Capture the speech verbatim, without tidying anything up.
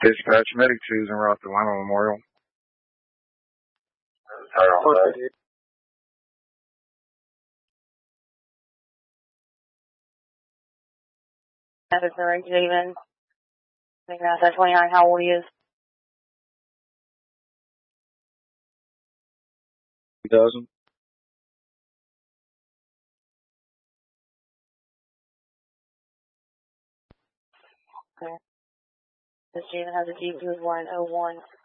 Dispatch, Medic two is en route to Lima Memorial. That's correct, Javen. That's twenty-nine, how old he is? two thousand. Okay. This Javen has a Jeep, he was wearing oh one.